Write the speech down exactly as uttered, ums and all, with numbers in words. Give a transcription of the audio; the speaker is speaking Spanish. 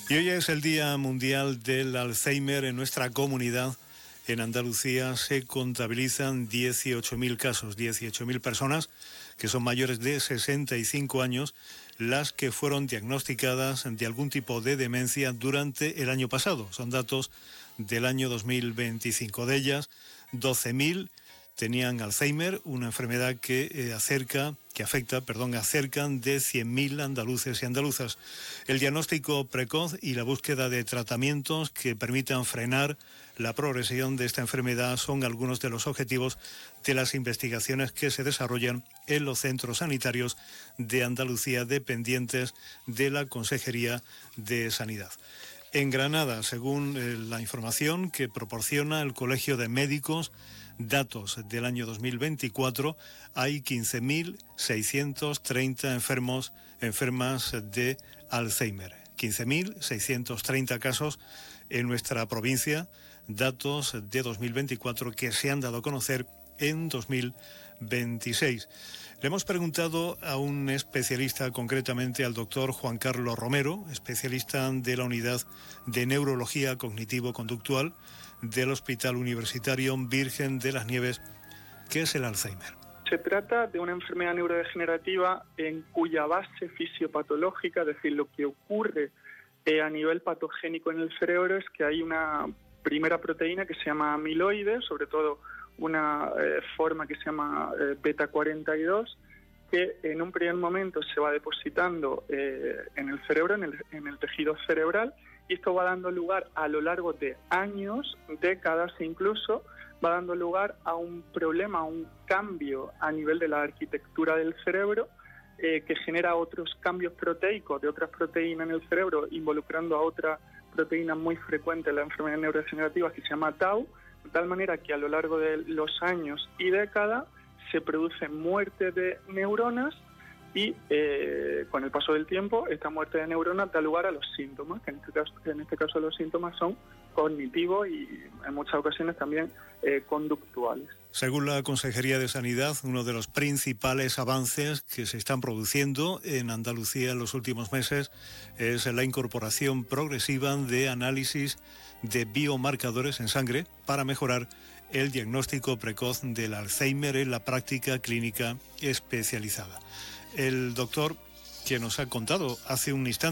Y hoy es el Día Mundial del Alzheimer. En nuestra comunidad, en Andalucía, se contabilizan dieciocho mil casos, dieciocho mil personas que son mayores de sesenta y cinco años, las que fueron diagnosticadas de algún tipo de demencia durante el año pasado. Son datos del año dos mil veinticinco. De ellas, doce mil tenían Alzheimer, una enfermedad que eh, acerca, que afecta, perdón, a cerca de cien mil andaluces y andaluzas. El diagnóstico precoz y la búsqueda de tratamientos que permitan frenar la progresión de esta enfermedad son algunos de los objetivos de las investigaciones que se desarrollan en los centros sanitarios de Andalucía dependientes de la Consejería de Sanidad. En Granada, según eh, la información que proporciona el Colegio de Médicos, datos del año dos mil veinticuatro, hay quince mil seiscientos treinta enfermos, enfermas de Alzheimer. quince mil seiscientos treinta casos en nuestra provincia, datos de dos mil veinticuatro que se han dado a conocer en dos mil veintiséis. Le hemos preguntado a un especialista, concretamente al doctor Juan Carlos Romero, especialista de la Unidad de Neurología Cognitivo-Conductual del Hospital Universitario Virgen de las Nieves, ¿qué es el Alzheimer? Se trata de una enfermedad neurodegenerativa en cuya base fisiopatológica, es decir, lo que ocurre eh, a nivel patogénico en el cerebro es que hay una primera proteína que se llama amiloide, sobre todo una eh, forma que se llama eh, beta cuarenta y dos, que en un primer momento se va depositando eh, en el cerebro, en el, en el tejido cerebral, y esto va dando lugar a lo largo de años, décadas e incluso, va dando lugar a un problema, a un cambio a nivel de la arquitectura del cerebro eh, que genera otros cambios proteicos de otras proteínas en el cerebro, involucrando a otra proteína muy frecuente en la enfermedad neurodegenerativa que se llama tau, de tal manera que a lo largo de los años y décadas se produce muerte de neuronas y eh, con el paso del tiempo esta muerte de neuronas da lugar a los síntomas, que en este caso, en este caso los síntomas son cognitivos y en muchas ocasiones también eh, conductuales. Según la Consejería de Sanidad, uno de los principales avances que se están produciendo en Andalucía en los últimos meses es la incorporación progresiva de análisis de biomarcadores en sangre para mejorar el diagnóstico precoz del Alzheimer en la práctica clínica especializada. El doctor que nos ha contado hace un instante